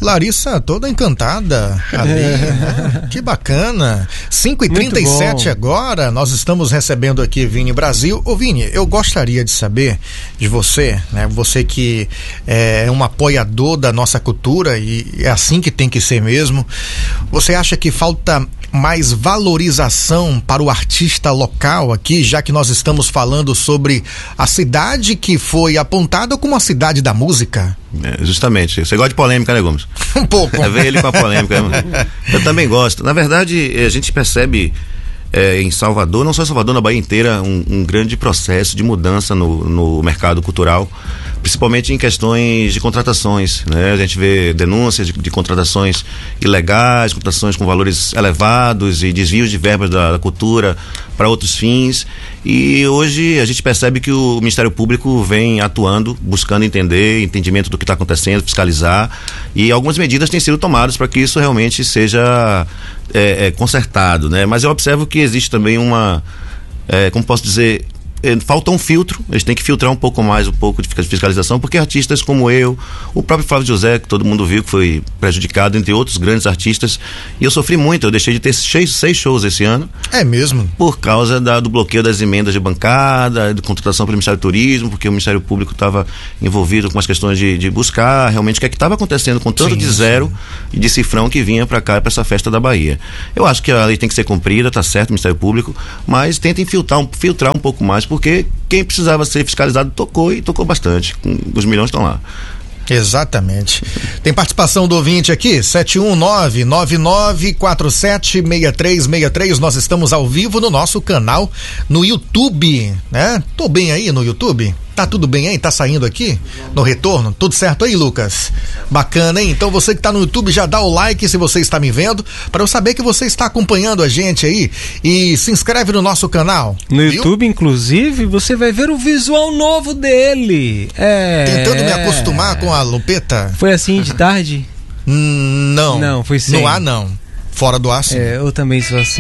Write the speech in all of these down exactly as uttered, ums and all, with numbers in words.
Larissa toda encantada ali, né? Que bacana. cinco e trinta e sete agora, nós estamos recebendo aqui Vini Brasil. Ô Vini, eu gostaria de saber de você, né? Você que é um apoiador da nossa cultura e é assim que tem que ser mesmo. Você acha que falta mais valorização para o artista local aqui, já que nós estamos falando sobre a cidade que foi apontada como a cidade da música? É, justamente. Você gosta de polêmica, né, Gomes? Um pouco. É ver ele com a polêmica. Eu também gosto. Na verdade, a gente percebe é, em Salvador, não só em Salvador, na Bahia inteira, um, um grande processo de mudança no, no mercado cultural, principalmente em questões de contratações, né? A gente vê denúncias de, de contratações ilegais, contratações com valores elevados e desvios de verbas da, da cultura para outros fins, e hoje a gente percebe que o Ministério Público vem atuando, buscando entender, entendimento do que está acontecendo, fiscalizar, e algumas medidas têm sido tomadas para que isso realmente seja é, é, consertado, né? Mas eu observo que existe também uma, é, como posso dizer, falta um filtro, eles têm que filtrar um pouco mais um pouco de fiscalização, porque artistas como eu, o próprio Flávio José, que todo mundo viu que foi prejudicado, entre outros grandes artistas, e eu sofri muito, eu deixei de ter seis, seis shows esse ano. É mesmo? Por causa da, do bloqueio das emendas de bancada, de contratação pelo Ministério do Turismo, porque o Ministério Público estava envolvido com as questões de, de buscar realmente o que é que estava acontecendo com tanto sim, de zero sim. e de cifrão que vinha para cá, para essa festa da Bahia. Eu acho que a lei tem que ser cumprida, tá certo, o Ministério Público, mas tentem filtrar um, filtrar um pouco mais, porque quem precisava ser fiscalizado tocou e tocou bastante. Os milhões estão lá. Exatamente. Tem participação do ouvinte aqui, sete um nove, nove nove quatro sete, seis três seis três. Nós estamos ao vivo no nosso canal no YouTube, né? Tô bem aí no YouTube? Tá tudo bem aí? Tá saindo aqui no retorno? Tudo certo aí, Lucas? Bacana, hein? Então você que tá no YouTube, já dá o like se você está me vendo, para eu saber que você está acompanhando a gente aí, e se inscreve no nosso canal. No viu? YouTube, inclusive, você vai ver o visual novo dele. É... Tentando me acostumar com a Lupeta. Foi assim de tarde? Hum, não. Não, foi sem. No ar, não. Fora do ar, sim. É, eu também sou assim.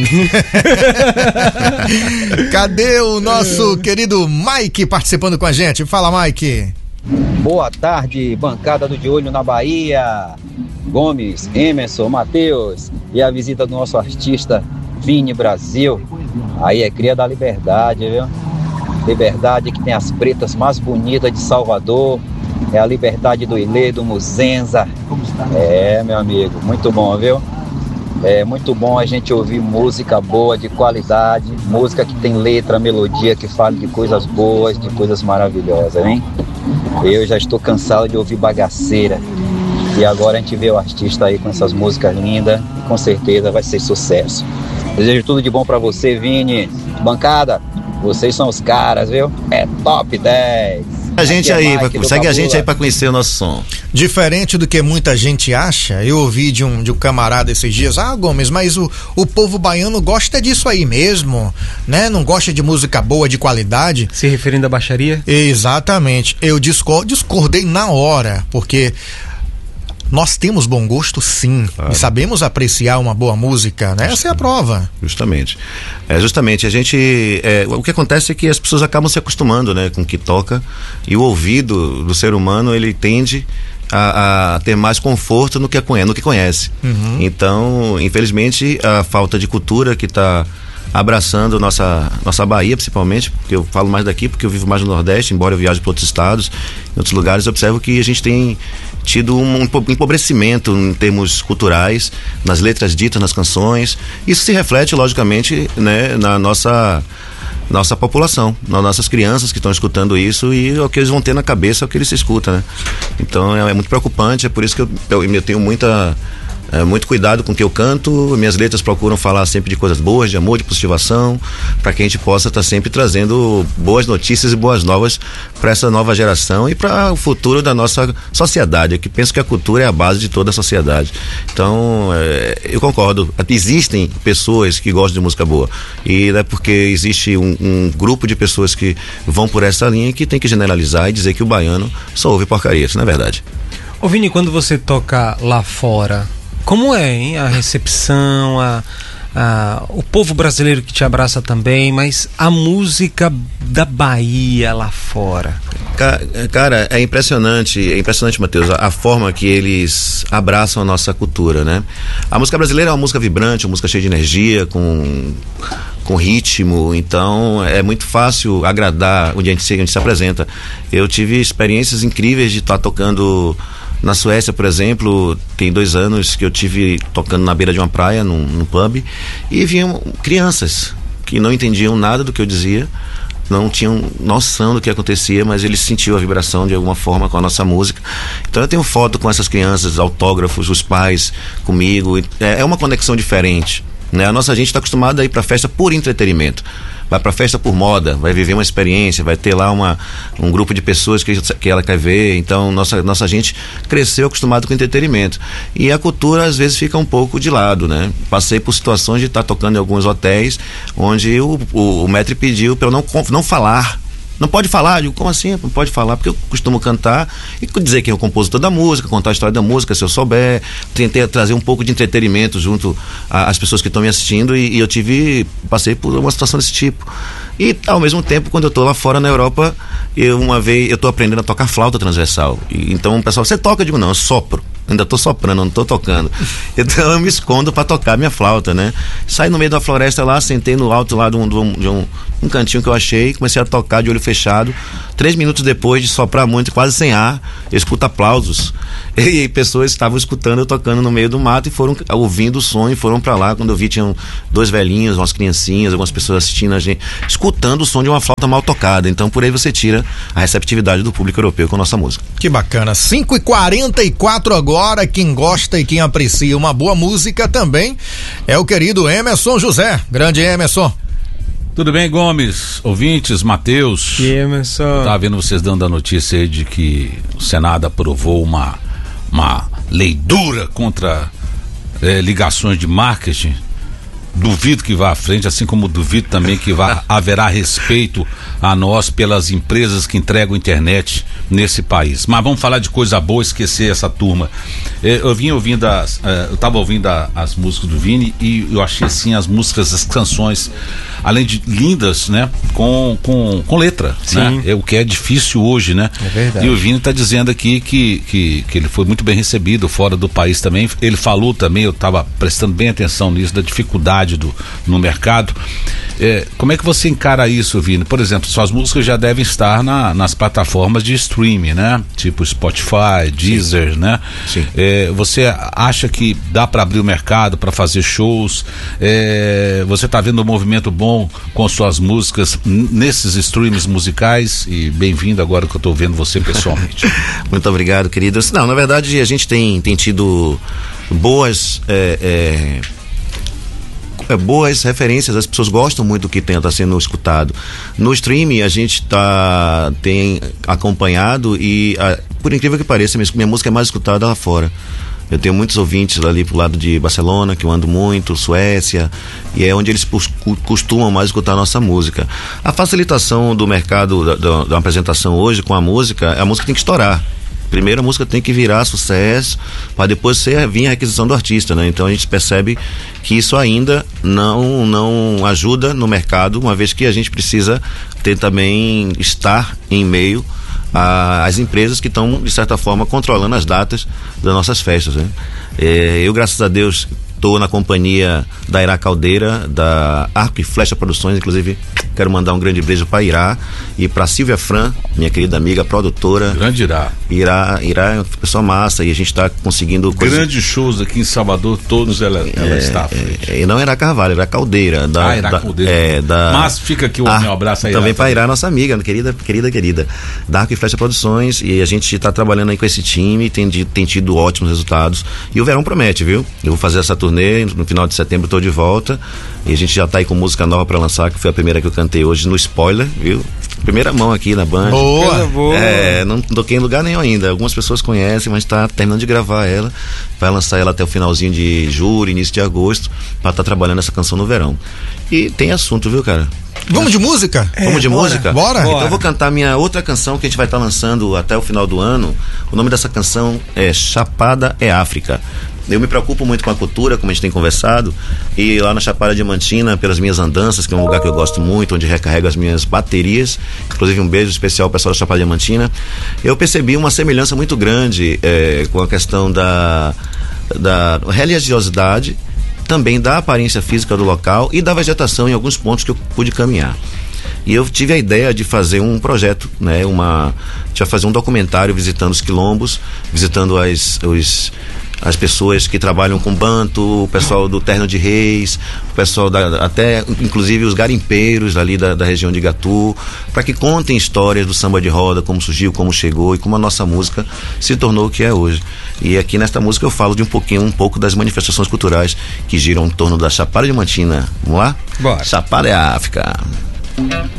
Cadê o nosso querido Mike participando com a gente? Fala, Mike. Boa tarde, bancada do De Olho na Bahia. Gomes, Emerson, Matheus e a visita do nosso artista Vini Brasil. Aí é cria da Liberdade, viu? Liberdade que tem as pretas mais bonitas de Salvador. É a Liberdade do Ilê, do Muzenza. É, meu amigo, muito bom, viu? É muito bom a gente ouvir música boa, de qualidade, música que tem letra, melodia, que fala de coisas boas, de coisas maravilhosas, hein? Eu já estou cansado de ouvir bagaceira, e agora a gente vê o artista aí com essas músicas lindas, e com certeza vai ser sucesso. Desejo tudo de bom pra você, Vini. Bancada, vocês são os caras, viu? É top dez. A gente é aí, Mike, segue a gente aí pra conhecer o nosso som. Diferente do que muita gente acha, eu ouvi de um, de um camarada esses dias, ah, Gomes, mas o, o povo baiano gosta disso aí mesmo, né? Não gosta de música boa, de qualidade. Se referindo à baixaria? Exatamente. Eu discor- discordei na hora, porque nós temos bom gosto, sim, claro. E sabemos apreciar uma boa música, né? Essa é a prova. Justamente. É, justamente, a gente... É, o que acontece é que as pessoas acabam se acostumando, né, com o que toca, e o ouvido do ser humano, ele tende a, a ter mais conforto no que, no que conhece. Uhum. Então, infelizmente, a falta de cultura que está abraçando nossa, nossa Bahia, principalmente, porque eu falo mais daqui, porque eu vivo mais no Nordeste, embora eu viaje para outros estados, em outros lugares, eu observo que a gente tem tido um empobrecimento em termos culturais, nas letras ditas, nas canções. Isso se reflete, logicamente, né, na nossa nossa população, nas nossas crianças que estão escutando isso, e o que eles vão ter na cabeça é o que eles escutam, né? Então é, é muito preocupante, é por isso que eu, eu, eu tenho muita É, muito cuidado com o que eu canto. Minhas letras procuram falar sempre de coisas boas, de amor, de positivação, para que a gente possa estar tá sempre trazendo boas notícias e boas novas para essa nova geração e para o futuro da nossa sociedade, que penso que a cultura é a base de toda a sociedade. Então, é, eu concordo, existem pessoas que gostam de música boa, e é porque existe um, um grupo de pessoas que vão por essa linha, que tem que generalizar e dizer que o baiano só ouve porcaria, isso não é verdade. Ô Vini, quando você toca lá fora, como é, hein? A recepção, a, ah, o povo brasileiro que te abraça também, mas a música da Bahia lá fora. Cara, é impressionante, é impressionante, Matheus, a, a forma que eles abraçam a nossa cultura, né? A música brasileira é uma música vibrante, uma música cheia de energia, com, com ritmo, então é muito fácil agradar onde a gente se, a gente se apresenta. Eu tive experiências incríveis de estar tocando na Suécia, por exemplo. Tem dois anos que eu tive tocando na beira de uma praia, num, num pub, e vinham crianças que não entendiam nada do que eu dizia, não tinham noção do que acontecia, mas eles sentiam a vibração de alguma forma com a nossa música. Então eu tenho foto com essas crianças, autógrafos, os pais comigo. É, é uma conexão diferente, né? A nossa gente está acostumada a ir para festa por entretenimento, vai para festa por moda, vai viver uma experiência, vai ter lá uma, um grupo de pessoas que, que ela quer ver. Então nossa, nossa gente cresceu acostumado com entretenimento, e a cultura às vezes fica um pouco de lado, né? Passei por situações de estar tocando em alguns hotéis onde o, o, o maître pediu para eu não, não falar. Não pode falar? Eu digo, como assim? Não pode falar, porque eu costumo cantar e dizer quem é o compositor da música, contar a história da música, se eu souber. Tentei trazer um pouco de entretenimento junto às pessoas que estão me assistindo, e, e eu tive, passei por uma situação desse tipo. E ao mesmo tempo, quando eu estou lá fora na Europa, eu uma vez, eu estou aprendendo a tocar flauta transversal. E, então o pessoal, você toca? Eu digo, não, eu sopro. Ainda estou soprando, não estou tocando. Então eu me escondo para tocar minha flauta, né? Saí no meio da floresta lá, sentei no alto lá de um, de um, de um, um cantinho que eu achei, comecei a tocar de olho fechado. Três minutos depois de soprar muito, quase sem ar, eu escuto aplausos. E pessoas estavam escutando eu tocando no meio do mato e foram ouvindo o som e foram para lá. Quando eu vi, tinham dois velhinhos, umas criancinhas, algumas pessoas assistindo a gente, escutando o som de uma flauta mal tocada. Então por aí você tira a receptividade do público europeu com a nossa música. Que bacana. cinco e quarenta e quatro agora. Quem gosta e quem aprecia uma boa música também é o querido Emerson José. Grande Emerson. Tudo bem, Gomes? Ouvintes, Matheus. E Emerson. Estava vendo vocês dando a notícia aí de que o Senado aprovou uma, uma lei dura contra é, ligações de marketing. Duvido que vá à frente, assim como duvido também que vá, haverá respeito a nós pelas empresas que entregam internet nesse país. Mas vamos falar de coisa boa, esquecer essa turma. Eu vim ouvindo as, eu estava ouvindo a, as músicas do Vini, e eu achei assim as músicas, as canções, além de lindas, né, com, com, com letra, né? É o que é difícil hoje, né? É verdade. E o Vini está dizendo aqui que, que, que ele foi muito bem recebido fora do país também. Ele falou também, eu estava prestando bem atenção nisso, da dificuldade Do, no mercado. É, como é que você encara isso, Vini? Por exemplo, suas músicas já devem estar na, nas plataformas de streaming, né? Tipo Spotify, Deezer, Sim. né? Sim. É, você acha que dá para abrir o mercado, para fazer shows? É, você está vendo um movimento bom com suas músicas nesses streams musicais? E bem-vindo agora que eu estou vendo você pessoalmente. Muito obrigado, querido. Não, na verdade a gente tem, tem tido boas é, é, É, boas referências, as pessoas gostam muito do que está sendo escutado. No streaming a gente tá, tem acompanhado e, a, por incrível que pareça, minha, minha música é mais escutada lá fora. Eu tenho muitos ouvintes ali pro lado de Barcelona, que eu ando muito, Suécia, e é onde eles costumam mais escutar a nossa música. A facilitação do mercado da, da, da apresentação hoje com a música, a música tem que estourar. Primeiro a música tem que virar sucesso, para depois ser, vir a requisição do artista, né? Então a gente percebe que isso ainda não, não ajuda no mercado, uma vez que a gente precisa ter também, estar em meio às empresas que estão, de certa forma, controlando as datas das nossas festas, né? É, eu, graças a Deus, estou na companhia da Irá Caldeira, da Arco e Flecha Produções. Inclusive quero mandar um grande beijo para Irá e para Silvia Fran, minha querida amiga, produtora. Grande Irá. Irá, Irá é uma pessoa massa, e a gente está conseguindo grandes coisa... shows aqui em Salvador, todos ela, ela é, está à frente. É, e não Irá Carvalho, Irá Caldeira. Da, ah, Irá da, Caldeira. É, da, Mas fica aqui o meu abraço aí. Também para Irá, nossa amiga, querida, querida, querida. Da Arco e Flecha Produções, e a gente está trabalhando aí com esse time, tem, tem tido ótimos resultados. E o verão promete, viu? Eu vou fazer essa turnê, no final de setembro estou de volta, e a gente já está aí com música nova para lançar, que foi a primeira que eu cantei hoje no Spoiler, viu? Primeira mão aqui na Band. Boa! boa. É, não toquei em lugar nenhum ainda. Algumas pessoas conhecem, mas está terminando de gravar ela. Vai lançar ela até o finalzinho de julho, início de agosto, para estar tá trabalhando essa canção no verão. E tem assunto, viu, cara? Vamos de música? É, Vamos de bora, música? Bora. Então eu vou cantar minha outra canção que a gente vai estar tá lançando até o final do ano. O nome dessa canção é Chapada é África. eu me preocupo muito com a cultura, como a gente tem conversado, e lá na Chapada Diamantina, pelas minhas andanças, que é um lugar que eu gosto muito, onde recarrego as minhas baterias, inclusive um beijo especial ao pessoal da Chapada Diamantina, eu percebi uma semelhança muito grande é, com a questão da, da religiosidade, também da aparência física do local e da vegetação em alguns pontos que eu pude caminhar. E eu tive a ideia de fazer um projeto, né, uma, de fazer um documentário visitando os quilombos, visitando as, os, as pessoas que trabalham com banto, o pessoal do Terno de Reis, o pessoal da, até inclusive os garimpeiros ali da, da região de Igatu, para que contem histórias do samba de roda, como surgiu, como chegou e como a nossa música se tornou o que é hoje. E aqui nesta música eu falo de um pouquinho, um pouco das manifestações culturais que giram em torno da Chapada Diamantina. Vamos lá? Bora. Chapada é a África.